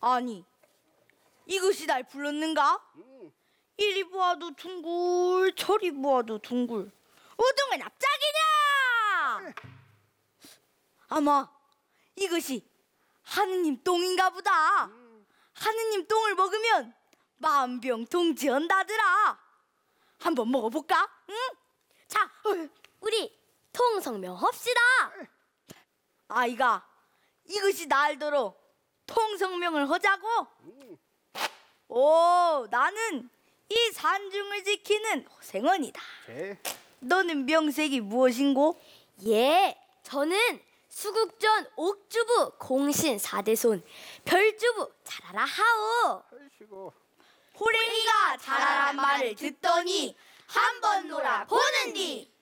아니, 이것이 날 불렀는가? 이리 보아도 둥글, 저리 보아도 둥글. 우등은 납작이냐? 아마 이것이 하느님 똥인가 보다. 하느님 똥을 먹으면 만병통치한다더라. 한번 먹어볼까? 응? 자, 우리 통성명 합시다. 아이가 이것이 날더러 통성명을 하자고? 오, 나는 이 산중을 지키는 호생원이다. 너는 명색이 무엇인고? 예, 저는 수국전 옥주부 공신 4대손 별주부 잘하라 하오. 호랭이가 잘하란 말을 듣더니 한번 놀아보는디.